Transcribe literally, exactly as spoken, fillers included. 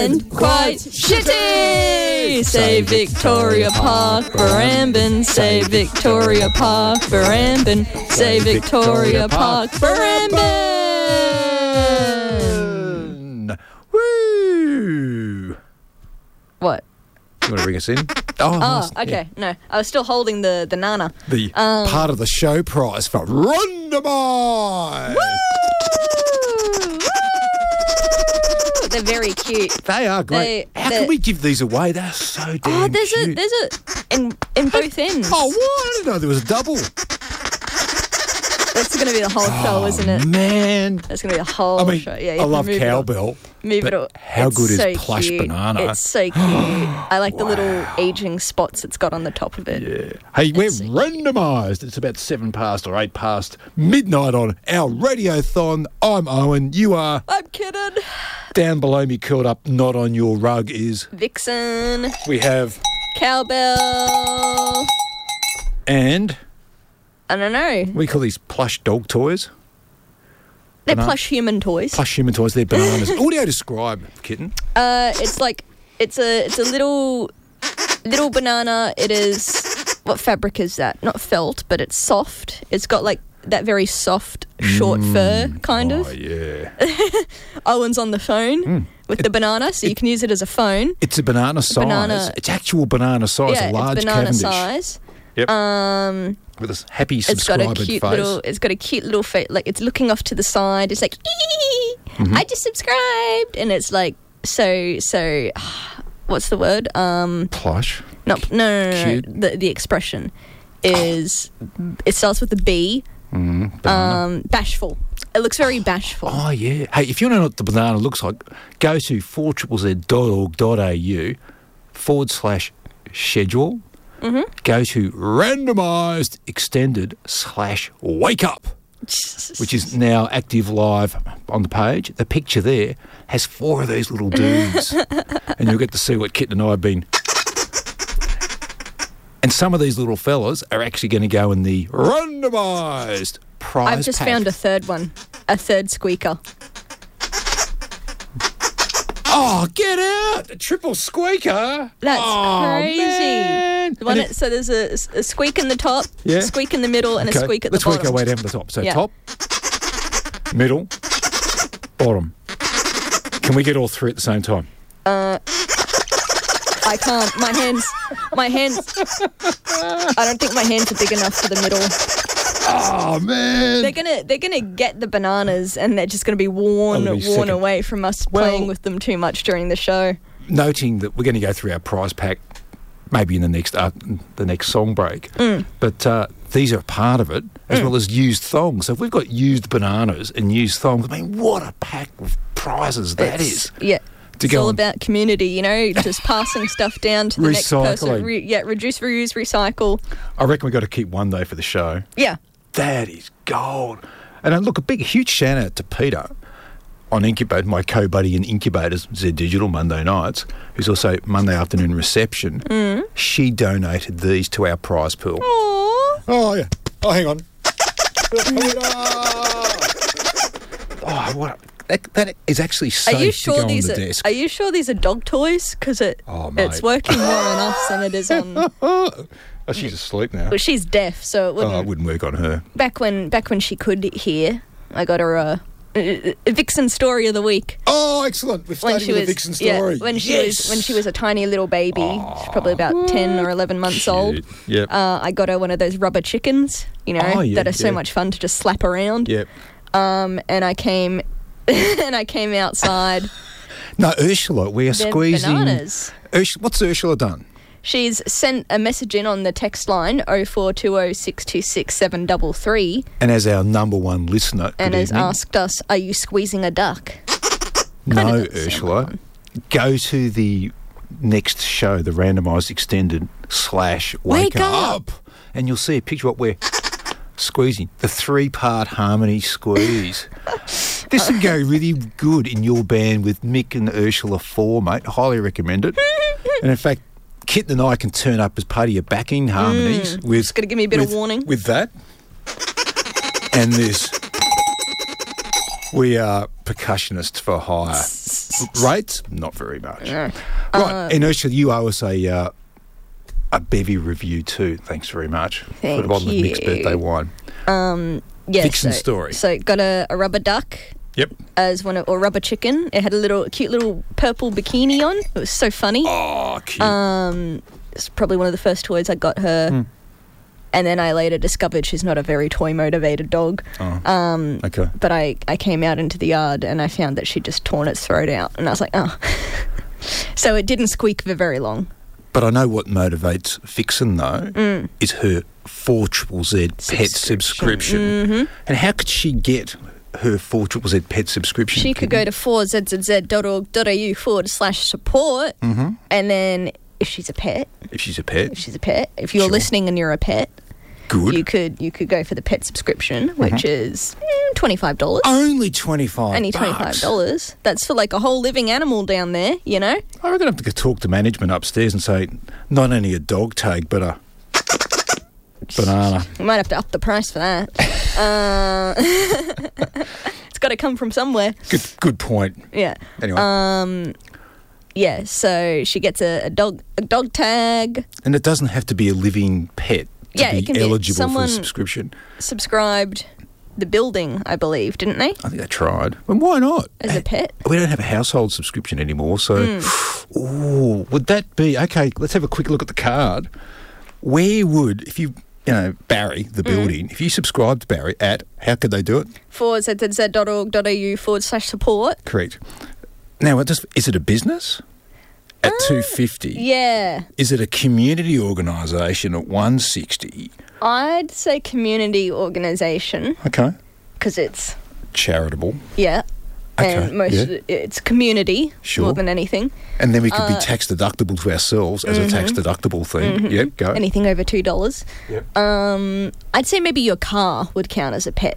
and quite shitty. Say Victoria Park, Barrambin. Say Victoria Park, Barrambin. Say Victoria Park, Barrambin. Woo! What? You want to bring us in? Oh, Oh, nice. okay. No, I was still holding the, the nana. The Um, part of the show prize for Randomised. Woo! Woo! They're very cute. They are great. They- How they- can we give these away? They're so damn Oh, there's cute. a there's a in in both ends. Oh, what? I didn't know there was a double. That's going to be the whole show, isn't it? Man. That's going to be the whole I mean, show. Yeah, you I can love move it all- cowbell. Move but it all. how It's good is so plush cute. banana? It's so cute. I like the little aging spots it's got on the top of it. Yeah. Hey, we're so cute. randomised. It's about seven past or eight past midnight on our radiothon. I'm Owen. You are I'm kidding. down below me, curled up, not on your rug. Is Vixen, we have cowbell. and I don't know. we call these plush dog toys. They're Banana- plush human toys. Plush human toys. They're bananas. Audio describe, kitten. Uh, it's like it's a it's a little little banana. It is what fabric is that? Not felt, but it's soft. It's got like that very soft, short fur kind Oh of. yeah. Owen's on the phone with the banana, so you can use it as a phone. It's a banana size. banana- It's actual banana size. yeah, a large it's banana Cavendish. size. Yep. Um, With this happy it's got subscriber a cute face. little. It's got a cute little face. Like it's looking off to the side. It's like, ee, Mm-hmm. I just subscribed, and it's like so so. What's the word? Um, Plush. no, no, no, no, no. Cute. The the expression is it starts with a B. Mm, banana. Um, bashful. It looks very bashful. Oh, yeah. Hey, if you want to know what the banana looks like, go to four z z dot org dot a u forward slash schedule. Mm-hmm. Go to randomised extended slash wake up, which is now active live on the page. The picture there has four of these little dudes, and you'll get to see what Kit and I have been. And some of these little fellas are actually going to go in the randomised prize I've just pack. found a third one, a third squeaker. Oh, get out! A triple squeaker. That's oh, crazy. Man. The one And that, so there's a, a squeak in the top, Yeah. a squeak in the middle, and okay, a squeak at let's the work bottom. our way down to the top. So Yeah. top, middle, bottom. Can we get all three at the same time? I can't. My hands, my hands. I don't think my hands are big enough for the middle. Oh man! They're gonna, they're gonna get the bananas, and they're just gonna be worn, Oh, wait a worn second. away from us Well- playing with them too much during the show. Noting that we're going to go through our prize pack, maybe in the next uh, the next song break. Mm. But uh, these are part of it, as well as used thongs. So if we've got used bananas and used thongs, I mean, what a pack of prizes that It's- is. Yeah. To It's go all on. about community, you know, just passing stuff down to the next person. Recycling. Re- yeah, reduce, reuse, recycle. I reckon we've got to keep one day for the show. Yeah. That is gold. And uh, look, a big, huge shout out to Peter on Incubate, my co-buddy in Incubators, Z Digital Monday nights, who's also Monday afternoon reception. Mm. She donated these to our prize pool. Aww. Oh, yeah. Oh, hang on. oh, what? That, that is actually safe Are you to sure go on these the are? desk. Are you sure these are dog toys? Because it Oh, it's mate. working more on us than it is on. oh, she's asleep now. Well, she's deaf, so it Oh, wouldn't. it wouldn't work on her. Back when back when she could hear, I got her a, a, a Vixen story of the week. Oh, excellent. We're When starting she with was a Vixen story. yeah, when she Yes. was when she was a tiny little baby, she's probably about ten or eleven months old. Cute. Yep. Uh, I got her one of those rubber chickens, you know, Oh, yeah, that are so yeah. much fun to just slap around. Yep. Um, and I came, and I came outside. No, Ursula, we are They're squeezing. bananas. Urs- what's Ursula done? She's sent a message in on the text line oh four two oh six two six seven three three And as our number one listener, and good has evening. asked us, "Are you squeezing a duck?" No, Kinda does sound Ursula. like one. Go to the next show, the randomised extended slash wake, Wake up. and you'll see a picture of what we're squeezing. The three-part harmony squeeze. This would go really good in your band with Mick and Ursula four, mate. Highly recommend it. And in fact, Kit and I can turn up as part of your backing harmonies with. Just gotta give me a bit of with- warning. with that and this. We are percussionists for hire. Rates? Not very much. No. Right, Uh, and Ursula, you owe us a uh, a bevy review too. Thanks very much for Thank the bottle of mixed you. birthday wine. Um, yeah, Fiction so, story. So got a, a rubber duck Yep. as one of, or rubber chicken. It had a little cute little purple bikini on. It was so funny. Oh, cute. Um, it's probably one of the first toys I got her. Mm. And then I later discovered she's not a very toy motivated dog. oh, Um, okay. but I, I came out into the yard and I found that she'd just torn its throat out. And I was like, oh. So it didn't squeak for very long. But I know what motivates Vixen, though, Mm. is her four triple Z pet subscription. Mm-hmm. And how could she get her four triple Z pet subscription? She could go to four z z z dot org dot a u forward slash support. Mm-hmm. And then if she's a pet, If she's a pet. if she's a pet, if you're Sure. listening and you're a pet, Good. you could you could go for the pet subscription, which is mm, twenty-five dollars. Only twenty-five Only twenty-five dollars. That's for like a whole living animal down there, you know? I reckon I have to go talk to management upstairs and say, not only a dog tag, but a banana. You might have to up the price for that. uh, it's got to come from somewhere. Good good point. Yeah. Anyway. Um, yeah, so she gets a, a dog a dog tag, and it doesn't have to be a living pet to Yeah, be it can be eligible someone- for subscription. subscribed the building, I believe, didn't they? I think they tried. And why not? As a pet. We don't have a household subscription anymore, so Hmm. ooh, would that be okay? Let's have a quick look at the card. Where would, if you, you know, Barry, the Hmm. building, if you subscribed to Barry at, how could they do it? four z z z dot org dot a u forward slash support. Correct. Now, what does, is it a business at two fifty? Yeah. Is it a community organisation at one sixty? I'd say community organisation Okay. because it's, Charitable. yeah. Okay, And most yeah. of it, it's community Sure. more than anything. And then we could Uh, be tax deductible to ourselves as a tax deductible thing. Yep, go. Anything over two dollars. Yep. Um, I'd say maybe your car would count as a pet